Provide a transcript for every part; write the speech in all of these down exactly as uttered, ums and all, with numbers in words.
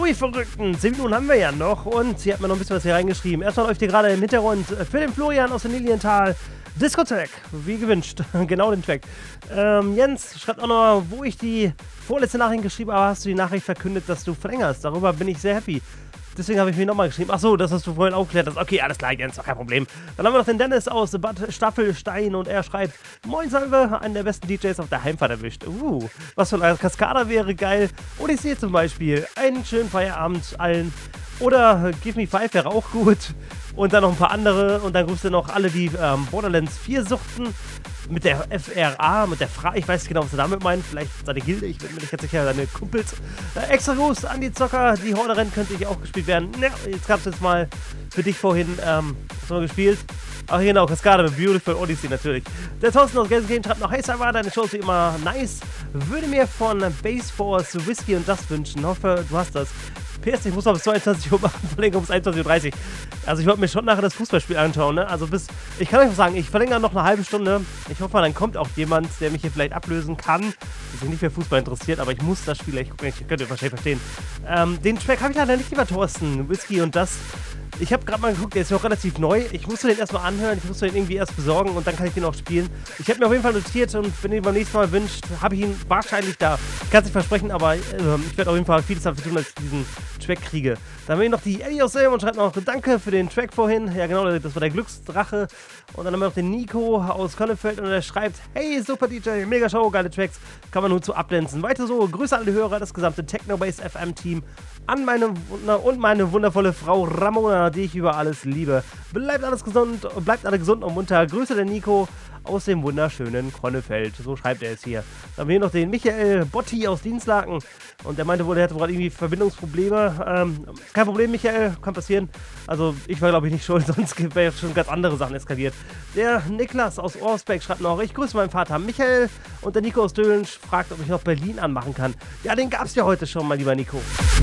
So, ihr Verrückten, zehn Minuten haben wir ja noch und sie hat mir noch ein bisschen was hier reingeschrieben. Erstmal läuft hier gerade im Hintergrund für den Florian aus dem Lilienthal Discotheque, wie gewünscht, genau den Track. Ähm, Jens schreibt auch noch, wo ich die vorletzte Nachricht geschrieben habe, hast du die Nachricht verkündet, dass du verlängerst. Darüber bin ich sehr happy. Deswegen habe ich mir nochmal geschrieben. Achso, das hast du vorhin auch geklärt. Okay, alles klar, Jens, kein Problem. Dann haben wir noch den Dennis aus Bad Staffelstein und er schreibt: Moin Salve, einen der besten D Js auf der Heimfahrt erwischt. Uh, was für ein Kaskada wäre geil. Odyssee zum Beispiel. Einen schönen Feierabend allen. Oder Give Me Five wäre auch gut. Und dann noch ein paar andere. Und dann grüßt er noch alle, die ähm, Borderlands vier suchten. Mit der F R A, mit der Fra, ich weiß nicht genau, was er damit meint. Vielleicht seine Gilde, ich bin mir nicht ganz sicher, seine Kumpels. Äh, extra Gruß an die Zocker, die Horde-Rennen könnte ich auch gespielt werden. Ja, jetzt gab es jetzt mal für dich vorhin, ähm, was haben wir gespielt? Ach genau, Cascade mit Beautiful Odyssey natürlich. Der Thorsten aus Gelsenkirchen schreibt noch: Hey Salva, deine Show ist wie immer nice. Würde mir von Base Force Whiskey und Dust wünschen. Hoffe, du hast das. P S, ich muss noch bis zweiundzwanzig Uhr machen, Verlängerung bis einundzwanzig Uhr dreißig. Also ich wollte mir schon nachher das Fußballspiel anschauen, ne? Also bis, ich kann euch mal sagen, ich verlängere noch eine halbe Stunde. Ich hoffe mal, dann kommt auch jemand, der mich hier vielleicht ablösen kann, der sich nicht für Fußball interessiert, aber ich muss das Spiel, ich gucke, ich könnt ihr wahrscheinlich verstehen. Ähm, den Track habe ich leider nicht, lieber Thorsten, Whisky und Dust. Ich habe gerade mal geguckt, der ist noch relativ neu. Ich musste den erstmal anhören, ich musste den irgendwie erst besorgen und dann kann ich den auch spielen. Ich habe mir auf jeden Fall notiert und wenn ihr ihn beim nächsten Mal wünscht, habe ich ihn wahrscheinlich da. Ich kann es nicht versprechen, aber äh, ich werde auf jeden Fall vieles dafür tun, dass ich diesen Track kriege. Dann haben wir noch die Ellie aus Selm und schreibt noch: Danke für den Track vorhin. Ja genau, das war der Glücksdrache. Und dann haben wir noch den Nico aus Konnefeld und der schreibt: Hey, super D J, mega Show, geile Tracks. Kann man nur zu ablenzen. Weiter so, Grüße an die Hörer, das gesamte Technobase F M Team. An meine und meine wundervolle Frau Ramona, die ich über alles liebe. Bleibt alles gesund, bleibt alle gesund und munter. Grüße der Nico aus dem wunderschönen Konnefeld. So schreibt er es hier. Dann haben wir hier noch den Michael Botti aus Dienstlaken. Und der meinte wohl, der hatte wohl irgendwie Verbindungsprobleme. Ähm, kein Problem, Michael, kann passieren. Also ich war, glaube ich, nicht schuld, sonst wäre schon ganz andere Sachen eskaliert. Der Niklas aus Orsbeck schreibt noch: Ich grüße meinen Vater Michael. Und der Nico aus Döhlen fragt, ob ich noch Berlin anmachen kann. Ja, den gab es ja heute schon, mein lieber Nico.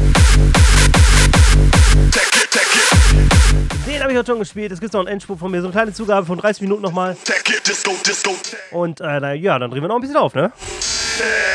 Den habe ich heute schon gespielt. Es gibt noch einen Endspurt von mir. So eine kleine Zugabe von dreißig Minuten nochmal. Und äh, na, ja, dann drehen wir noch ein bisschen auf, ne?